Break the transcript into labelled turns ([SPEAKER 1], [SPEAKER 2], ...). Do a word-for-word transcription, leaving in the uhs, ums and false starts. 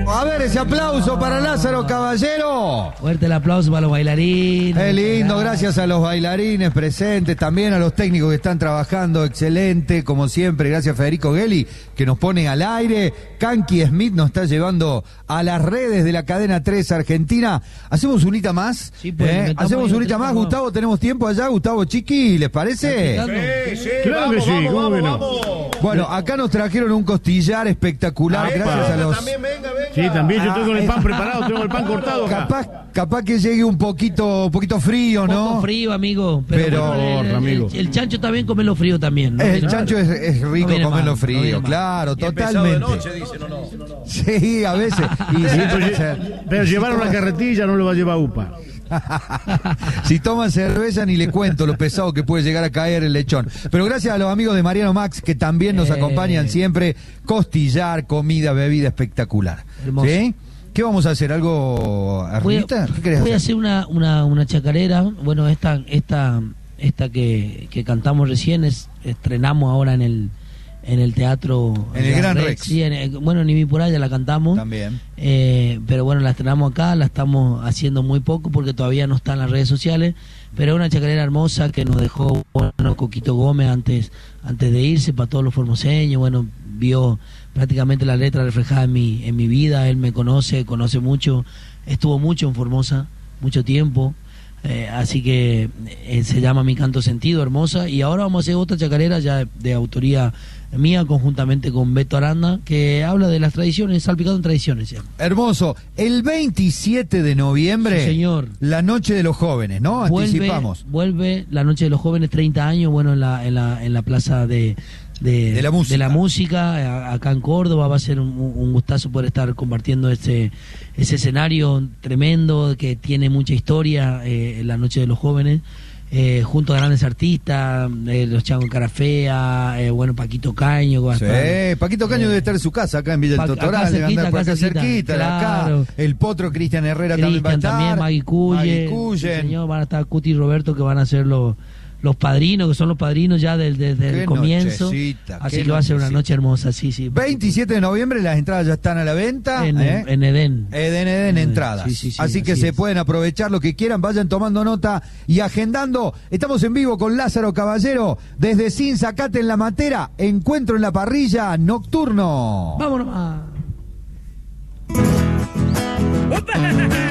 [SPEAKER 1] A ver, ese aplauso para Lázaro Caballero.
[SPEAKER 2] Fuerte el aplauso para los bailarines.
[SPEAKER 1] Es lindo, gracias a los bailarines presentes, también a los técnicos que están trabajando, excelente, como siempre, gracias a Federico Gelli, que nos pone al aire. Kanki Smith nos está llevando a las redes de la cadena tres Argentina. ¿Hacemos unita más?
[SPEAKER 2] Sí, pues,
[SPEAKER 1] ¿Eh? ¿Hacemos unita más,
[SPEAKER 2] vamos.
[SPEAKER 1] Gustavo? ¿Tenemos tiempo allá, Gustavo Chiqui? ¿Les parece?
[SPEAKER 3] Sí, sí,
[SPEAKER 4] Claro
[SPEAKER 3] vamos,
[SPEAKER 4] que sí,
[SPEAKER 3] vamos,
[SPEAKER 4] ¿cómo
[SPEAKER 3] vamos,
[SPEAKER 4] que no?
[SPEAKER 3] vamos.
[SPEAKER 1] Bueno, acá nos trajeron un costillar espectacular,
[SPEAKER 4] Ah,
[SPEAKER 1] gracias
[SPEAKER 4] pa.
[SPEAKER 1] a los...
[SPEAKER 3] También venga, venga.
[SPEAKER 4] Sí, también yo
[SPEAKER 1] Ah,
[SPEAKER 4] tengo el
[SPEAKER 1] eh.
[SPEAKER 4] pan preparado, tengo el pan cortado acá.
[SPEAKER 1] Capaz, capaz que llegue un poquito, un poquito frío,
[SPEAKER 2] Un
[SPEAKER 1] ¿no?
[SPEAKER 2] poco frío, amigo. Pero,
[SPEAKER 1] Pero,
[SPEAKER 2] bueno, el, el-
[SPEAKER 4] amigo.
[SPEAKER 2] el chancho también comelo frío también. ¿no?
[SPEAKER 1] El
[SPEAKER 2] Claro.
[SPEAKER 1] chancho es, es rico
[SPEAKER 2] No viene
[SPEAKER 1] comerlo
[SPEAKER 2] mal, no
[SPEAKER 1] frío,
[SPEAKER 2] viene mal.
[SPEAKER 1] claro,
[SPEAKER 3] Y empezado
[SPEAKER 1] totalmente.
[SPEAKER 3] de noche, dice, no, no.
[SPEAKER 1] Sí, a veces. Y
[SPEAKER 4] Sí,
[SPEAKER 1] si,
[SPEAKER 4] pero,
[SPEAKER 1] toman
[SPEAKER 4] lle-
[SPEAKER 1] cer-
[SPEAKER 4] pero llevaron la carretilla, no lo va a llevar UPA.
[SPEAKER 1] si toman cerveza ni le cuento lo pesado que puede llegar a caer el lechón. Pero gracias a los amigos de Mariano Max que también nos
[SPEAKER 2] Eh.
[SPEAKER 1] acompañan siempre. Costillar, comida, bebida espectacular.
[SPEAKER 2] Hermoso.
[SPEAKER 1] ¿Sí? ¿Qué vamos a hacer? ¿Algo,
[SPEAKER 2] Voy a,
[SPEAKER 1] Arnita? ¿Qué querés
[SPEAKER 2] voy a
[SPEAKER 1] hacer?
[SPEAKER 2] hacer una, una, una chacarera. Bueno, esta esta esta que, que cantamos recién es, estrenamos ahora en el en el teatro
[SPEAKER 1] En el Gran Rex.
[SPEAKER 2] Sí, en el- bueno, ni mi por allá la cantamos.
[SPEAKER 1] También.
[SPEAKER 2] Eh, pero bueno, la estrenamos acá, la estamos haciendo muy poco porque todavía no está en las redes sociales, pero es una chacarera hermosa que nos dejó, bueno, Coquito Gómez antes antes de irse, para todos los formoseños. Bueno, vio prácticamente la letra reflejada en mi en mi vida. Él me conoce, conoce mucho, estuvo mucho en Formosa, mucho tiempo. Eh, así que eh, se llama Mi Canto Sentido, hermosa. Y ahora vamos a hacer otra chacarera ya de, de autoría mía, conjuntamente con Beto Aranda, que habla de las tradiciones, salpicado en tradiciones. Se llama.
[SPEAKER 1] Hermoso. El veintisiete de noviembre,
[SPEAKER 2] Sí, señor.
[SPEAKER 1] la Noche de los Jóvenes, ¿no? Anticipamos.
[SPEAKER 2] Vuelve la Noche de los Jóvenes, treinta años, bueno, en la, en la, en la plaza de, de,
[SPEAKER 1] De la música.
[SPEAKER 2] de la música, a- acá en Córdoba. Va a ser un, un gustazo poder estar compartiendo este, ese escenario tremendo que tiene mucha historia, eh, la Noche de los Jóvenes. Eh, junto a grandes artistas, eh, los Changos Carafea, eh, bueno, Paquito Caño. que va a
[SPEAKER 1] Sí,
[SPEAKER 2] estar,
[SPEAKER 1] Paquito Caño
[SPEAKER 2] eh,
[SPEAKER 1] debe estar en su casa, acá en Villa
[SPEAKER 2] pa-
[SPEAKER 1] del
[SPEAKER 2] acá
[SPEAKER 1] Totoral, debe
[SPEAKER 2] cerquita,
[SPEAKER 1] andar por
[SPEAKER 2] acá
[SPEAKER 1] acá
[SPEAKER 2] cerquita,
[SPEAKER 1] cerquita, de
[SPEAKER 2] claro.
[SPEAKER 1] acá. El potro Cristian Herrera también va a
[SPEAKER 2] Cristian
[SPEAKER 1] estar.
[SPEAKER 2] también, Magui Cuyen,
[SPEAKER 1] Magui Cuyen.
[SPEAKER 2] sí, señor, van a estar Cuti y Roberto, que van a ser los, los padrinos, que son los padrinos ya del- desde
[SPEAKER 1] Qué
[SPEAKER 2] el comienzo.
[SPEAKER 1] nochecita,
[SPEAKER 2] Así
[SPEAKER 1] qué
[SPEAKER 2] que va a ser una
[SPEAKER 1] nochecita.
[SPEAKER 2] noche hermosa, sí, sí.
[SPEAKER 1] veintisiete de noviembre, las entradas ya están a la venta.
[SPEAKER 2] En,
[SPEAKER 1] ¿eh?
[SPEAKER 2] en Edén.
[SPEAKER 1] Eden, Eden,
[SPEAKER 2] Mm,
[SPEAKER 1] entradas.
[SPEAKER 2] sí, sí, sí,
[SPEAKER 1] así que
[SPEAKER 2] así
[SPEAKER 1] se
[SPEAKER 2] es.
[SPEAKER 1] pueden aprovechar lo que quieran, vayan tomando nota y agendando. Estamos en vivo con Lázaro Caballero desde Sin Zacate en la Matera. Encuentro en la parrilla nocturno.
[SPEAKER 2] Vámonos más.